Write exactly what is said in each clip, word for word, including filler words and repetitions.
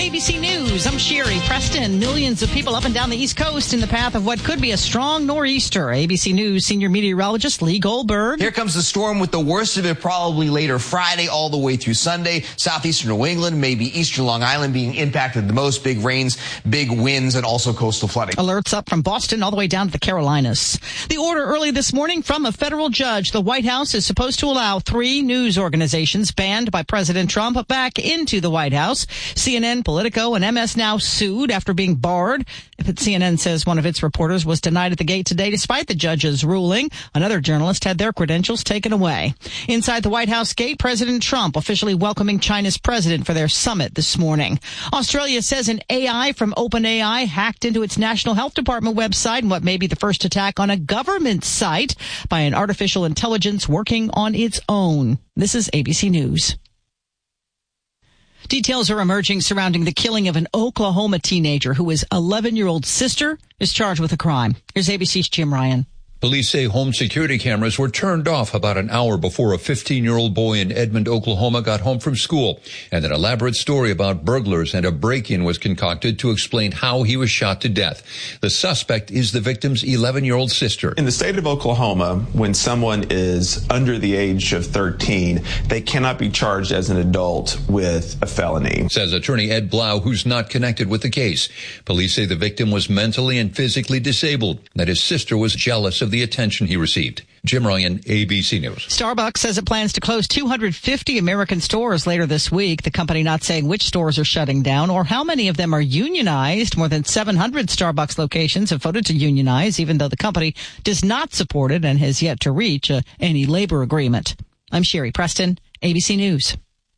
A B C News, I'm Sherry Preston. Millions of people up and down the East Coast in the path of what could be a strong nor'easter. A B C News senior meteorologist Lee Goldberg. Here comes the storm with the worst of it probably later Friday all the way through Sunday. Southeastern New England, maybe eastern Long Island being impacted the most. Big rains, big winds, and also coastal flooding. Alerts up from Boston all the way down to the Carolinas. The order early this morning from a federal judge. The White House is supposed to allow three news organizations banned by President Trump back into the White House. C N N, Politico, and M S Now sued after being barred. C N N says one of its reporters was denied at the gate today despite the judge's ruling. Another journalist had their credentials taken away. Inside the White House gate, President Trump officially welcoming China's president for their summit this morning. Australia says an A I from OpenAI hacked into its National Health Department website in what may be the first attack on a government site by an artificial intelligence working on its own. This is A B C News. Details are emerging surrounding the killing of an Oklahoma teenager who his eleven-year-old sister is charged with a crime. Here's A B C's Jim Ryan. Police say home security cameras were turned off about an hour before a fifteen-year-old boy in Edmond, Oklahoma got home from school, and an elaborate story about burglars and a break-in was concocted to explain how he was shot to death. The suspect is the victim's eleven-year-old sister. In the state of Oklahoma, when someone is under the age of thirteen, they cannot be charged as an adult with a felony, says attorney Ed Blau, who's not connected with the case. Police say the victim was mentally and physically disabled, that his sister was jealous of the attention he received. Jim Ryan, A B C News. Starbucks says it plans to close two hundred fifty American stores later this week. The company not saying which stores are shutting down or how many of them are unionized. More than seven hundred Starbucks locations have voted to unionize, even though the company does not support it and has yet to reach a, any labor agreement. I'm Sherry Preston, A B C News.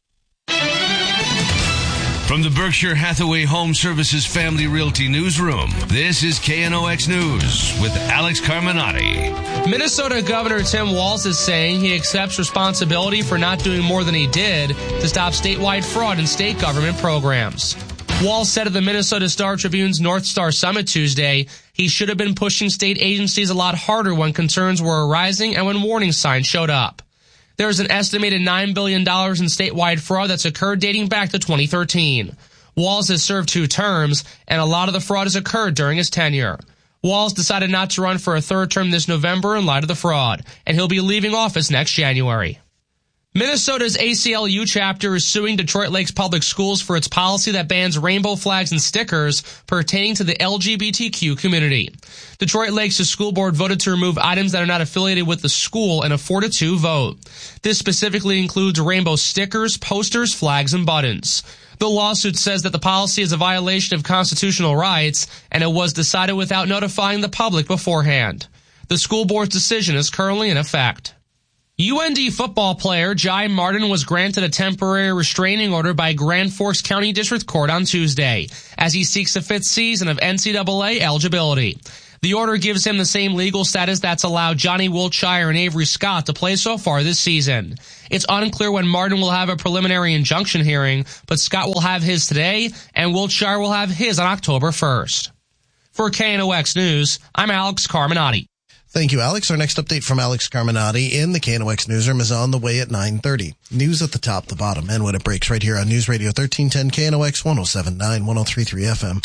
From the Berkshire Hathaway Home Services Family Realty Newsroom, this is K N O X News with Alex Carminati. Minnesota Governor Tim Walz is saying he accepts responsibility for not doing more than he did to stop statewide fraud in state government programs. Walz said at the Minnesota Star Tribune's North Star Summit Tuesday, he should have been pushing state agencies a lot harder when concerns were arising and when warning signs showed up. There's an estimated nine billion dollars in statewide fraud that's occurred dating back to twenty thirteen. Walz has served two terms, and a lot of the fraud has occurred during his tenure. Walz decided not to run for a third term this November in light of the fraud, and he'll be leaving office next January. Minnesota's A C L U chapter is suing Detroit Lakes Public Schools for its policy that bans rainbow flags and stickers pertaining to the L G B T Q community. Detroit Lakes' school board voted to remove items that are not affiliated with the school in a four to two vote. This specifically includes rainbow stickers, posters, flags, and buttons. The lawsuit says that the policy is a violation of constitutional rights, and it was decided without notifying the public beforehand. The school board's decision is currently in effect. U N D football player Jai Martin was granted a temporary restraining order by Grand Forks County District Court on Tuesday, as he seeks a fifth season of N C double A eligibility. The order gives him the same legal status that's allowed Johnny Wiltshire and Avery Scott to play so far this season. It's unclear when Martin will have a preliminary injunction hearing, but Scott will have his today, and Wiltshire will have his on October first. For K N O X News, I'm Alex Carminati. Thank you, Alex. Our next update from Alex Carminati in the K N O X newsroom is on the way at nine thirty. News at the top, the bottom, and when it breaks right here on News Radio thirteen ten K N O X one oh seven point nine, one oh three point three F M.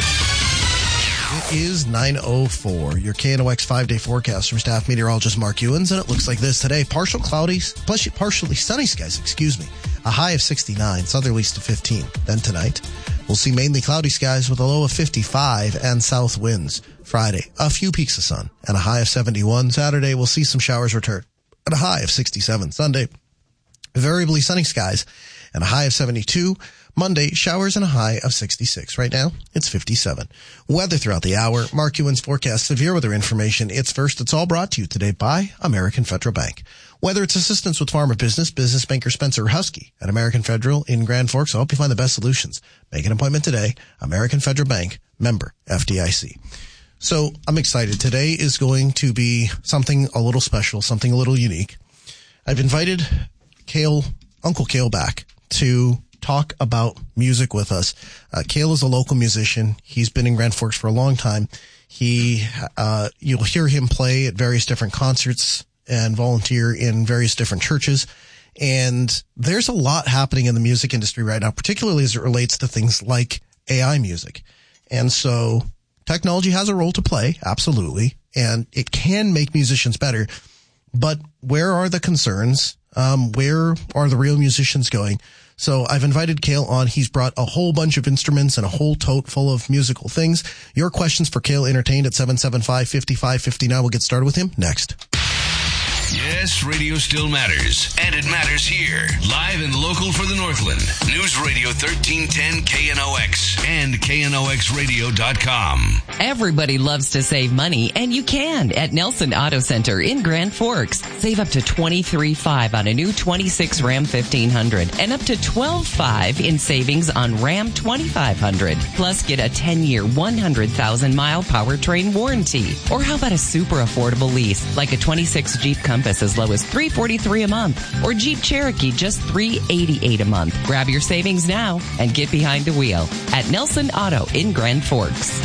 It is nine oh four. Your K N O X five-day forecast from staff meteorologist Mark Ewens, and it looks like this today. Partial cloudy, partially sunny skies, excuse me. A high of sixty-nine, southerlies to fifteen. Then tonight, we'll see mainly cloudy skies with a low of fifty-five and south winds. Friday, a few peaks of sun and a high of seventy-one. Saturday, we'll see some showers return at a high of sixty-seven. Sunday, variably sunny skies and a high of seventy-two. Monday, showers and a high of sixty-six. Right now, it's fifty-seven. Weather throughout the hour. Mark Ewens forecast severe weather information. It's first. It's all brought to you today by American Federal Bank. Whether it's assistance with farmer business, business banker Spencer Husky at American Federal in Grand Forks, I'll help you find the best solutions. Make an appointment today. American Federal Bank, member F D I C. So I'm excited. Today is going to be something a little special, something a little unique. I've invited Cale, Uncle Cale back to talk about music with us. Uh, Cale is a local musician. He's been in Grand Forks for a long time. He, uh, you'll hear him play at various different concerts and volunteer in various different churches. And there's a lot happening in the music industry right now, particularly as it relates to things like A I music. And so technology has a role to play, absolutely, and it can make musicians better. But where are the concerns? Um, where are the real musicians going? So I've invited Cale on. He's brought a whole bunch of instruments and a whole tote full of musical things. Your questions for Cale Entertained at seven seven five, five five five nine. We'll get started with him next. Yes, radio still matters, and it matters here. Live and local for the Northland. News Radio thirteen ten K N O X and K N O X radio dot com. Everybody loves to save money, and you can at Nelson Auto Center in Grand Forks. Save up to twenty-three thousand five hundred dollars on a new twenty-six Ram fifteen hundred and up to twelve thousand five hundred dollars in savings on Ram twenty-five hundred. Plus, get a ten-year, one hundred thousand mile powertrain warranty. Or how about a super affordable lease, like a twenty-six Jeep Compass as low as three hundred forty-three dollars a month, or Jeep Cherokee just three hundred eighty-eight dollars a month. Grab your savings now and get behind the wheel at Nelson Auto in Grand Forks.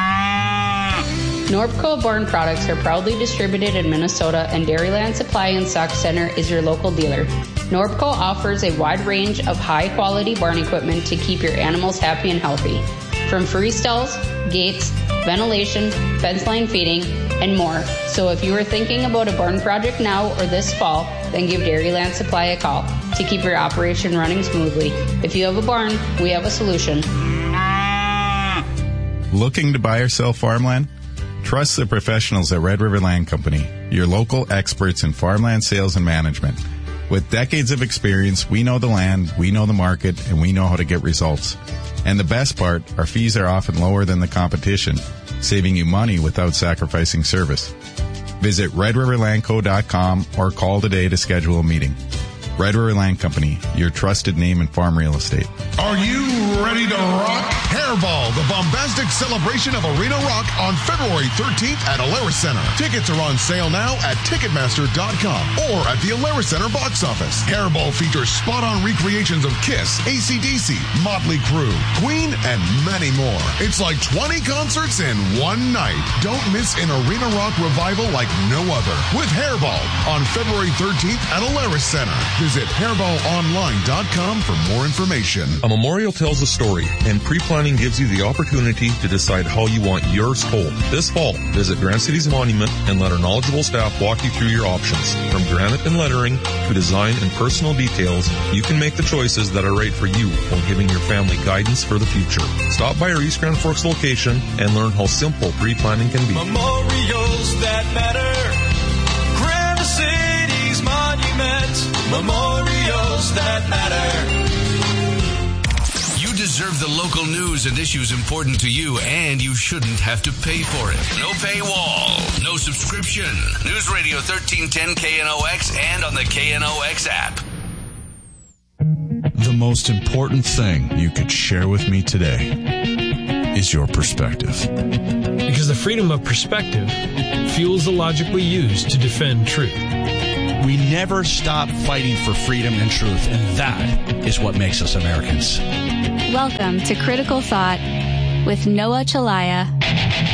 Norbco Born products are proudly distributed in Minnesota, and Dairyland Supply and Stock Center is your local dealer. Norbco offers a wide range of high-quality barn equipment to keep your animals happy and healthy. From free stalls, gates, ventilation, fence line feeding, and more. So if you are thinking about a barn project now or this fall, then give Dairyland Supply a call to keep your operation running smoothly. If you have a barn, we have a solution. Looking to buy or sell farmland? Trust the professionals at Red River Land Company, your local experts in farmland sales and management. With decades of experience, we know the land, we know the market, and we know how to get results. And the best part, our fees are often lower than the competition, saving you money without sacrificing service. Visit red river land co dot com or call today to schedule a meeting. Red River Land Company, your trusted name in farm real estate. Are you ready to rock? Hairball, the bombastic celebration of arena rock on February thirteenth at Alerus Center. Tickets are on sale now at ticketmaster dot com or at the Alerus Center box office. Hairball features spot-on recreations of Kiss, A C D C, Motley Crue, Queen, and many more. It's like twenty concerts in one night. Don't miss an arena rock revival like no other with Hairball on February thirteenth at Alerus Center. Visit hairball online dot com for more information. A memorial tells a story, and pre-planning gives you the opportunity to decide how you want yours told. This fall, visit Grand City's Monument and let our knowledgeable staff walk you through your options. From granite and lettering to design and personal details, you can make the choices that are right for you while giving your family guidance for the future. Stop by our East Grand Forks location and learn how simple pre-planning can be. Memorials that matter. Grand City's Monument. Memorials that matter. You deserve the local news and issues important to you, and you shouldn't have to pay for it. No paywall, no subscription. News Radio thirteen ten K N O X and on the K N O X app. The most important thing you could share with me today is your perspective. Because the freedom of perspective fuels the logic we use to defend truth. We never stop fighting for freedom and truth, and that is what makes us Americans. Welcome to Critical Thought with Noah Chalaya.